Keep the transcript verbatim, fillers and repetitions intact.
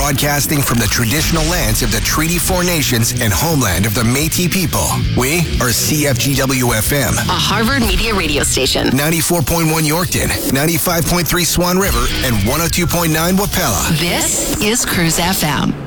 broadcasting from the traditional lands of the Treaty Four Nations and homeland of the Métis people. We are C F G W F M, a Harvard Media radio station. ninety-four point one Yorkton, ninety-five point three Swan River, and one oh two point nine Wapella. This is Cruise F M.